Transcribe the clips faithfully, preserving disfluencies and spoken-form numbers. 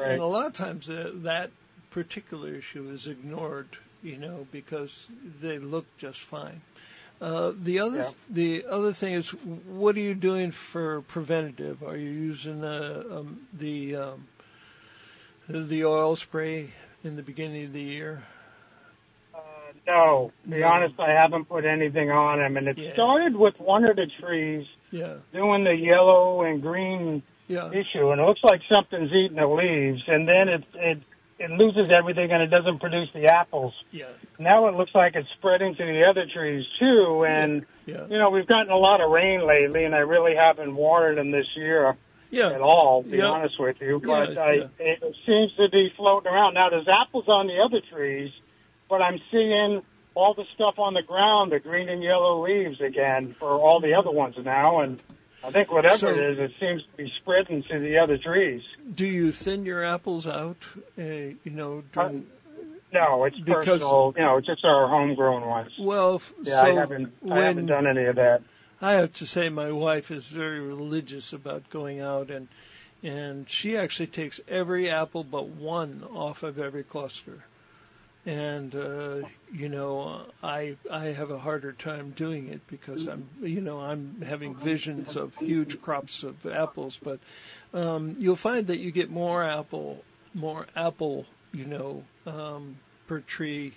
right. and a lot of times uh, that particular issue is ignored, you know, because they look just fine. Uh, the other Yeah. the other thing is, what are you doing for preventative? Are you using uh, um, the um, the oil spray in the beginning of the year? Uh, no, to be No. honest, I haven't put anything on them, and it Yeah. started with one of the trees Yeah, doing the yellow and green yeah, issue, and it looks like something's eating the leaves, and then it it it loses everything, and it doesn't produce the apples. yeah, Now it looks like it's spreading to the other trees too, and yeah, you know we've gotten a lot of rain lately, and I really haven't watered them this year yeah. at all, to be Yeah. honest with you. Yeah, But I, yeah. it seems to be floating around. Now there's apples on the other trees, but I'm seeing all the stuff on the ground, the green and yellow leaves again for all the other ones now, and I think whatever So- it is, it seems to be spreading to the other trees. Do you thin your apples out? Uh, you know, during, No, it's Because- personal. You know, just our homegrown ones. well, f- Yeah, so I haven't. I haven't when done any of that. I have to say, my wife is very religious about going out, and and she actually takes every apple but one off of every cluster. And uh, you know, I I have a harder time doing it because I'm you know I'm having visions of huge crops of apples. But um, you'll find that you get more apple more apple you know um, per tree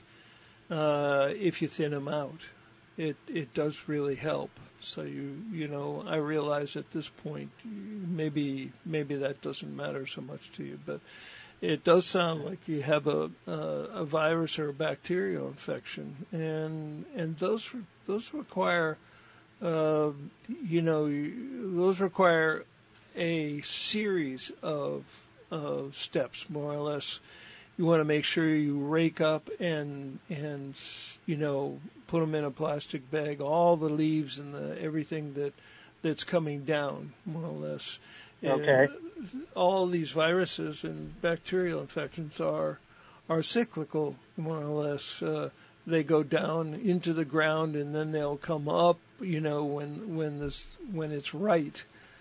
uh, if you thin them out. It it does really help. So you you know I realize at this point maybe maybe that doesn't matter so much to you, but it does sound like you have a a, a virus or a bacterial infection, and and those those require uh, you know those require a series of of steps, more or less. You want to make sure you rake up and and you know put them in a plastic bag, all the leaves and the everything that that's coming down, more or less. Okay. And all these viruses and bacterial infections are are cyclical, more or less. Uh, they go down into the ground and then they'll come up, you know, when when this when it's right.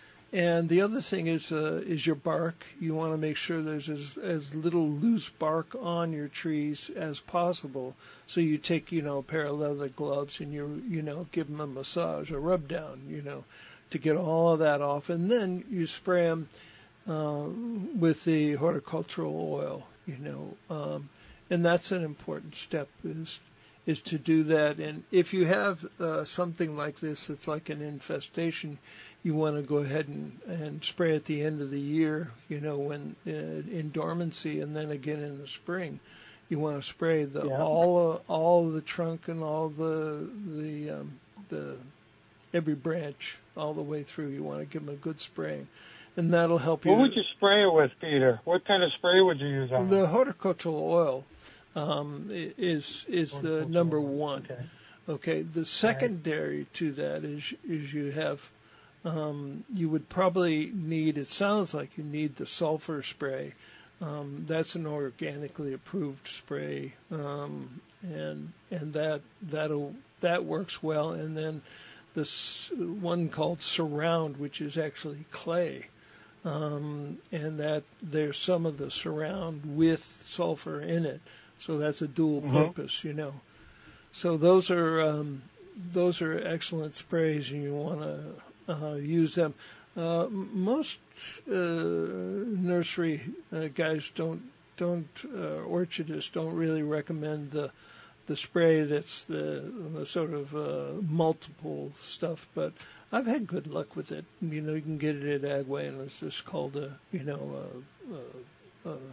And the other thing is uh, is your bark. You want to make sure there's as, as little loose bark on your trees as possible. So you take, you know, a pair of leather gloves and you you know give them a massage, a rub down, you know, to get all of that off, and then you spray them uh, with the horticultural oil, you know, um, and that's an important step is is to do that. And if you have uh, something like this that's like an infestation, you want to go ahead and, and spray at the end of the year, you know, when uh, in dormancy, and then again in the spring. You want to spray the Yeah. all uh, all the trunk and all the the um, the every branch all the way through. You want to give them a good spraying, and that'll help you. What would you spray it with, Peter? What kind of spray would you use on it? The horticultural oil um, i- is is the Horticultural number oil, one. okay. Okay. The secondary to that is is you have um, you would probably need. It sounds like you need the sulfur spray. Um, that's an organically approved spray, um, and and that that'll that works well. And then this one called Surround, which is actually clay, um, and that there's some of the Surround with sulfur in it, so that's a dual Mhm. purpose, you know. So those are um, those are excellent sprays, and you want to uh, use them. Uh, m- most uh, nursery uh, guys don't don't uh, orchardists don't really recommend the the spray that's the, the sort of uh, multiple stuff, but I've had good luck with it. You know, you can get it at Agway, and it's just called a you know a, a,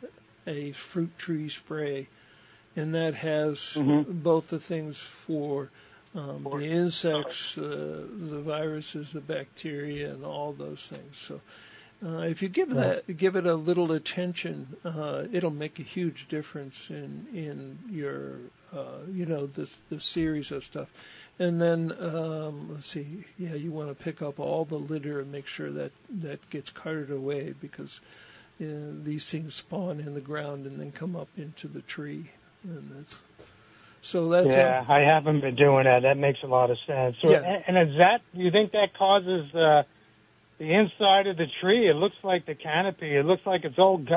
a fruit tree spray, and that has Mhm. both the things for um, the insects, uh, the viruses, the bacteria, and all those things. So uh, if you give that give it a little attention, uh, it'll make a huge difference in in your uh, you know this the series of stuff. And then um, let's see, yeah, you want to pick up all the litter and make sure that that gets carted away, because uh, these things spawn in the ground and then come up into the tree, and that's so that's Yeah, I haven't been doing that. That makes a lot of sense. So, Yeah. and, and is that, do you think that causes uh, the inside of the tree? It looks like the canopy. It looks like it's all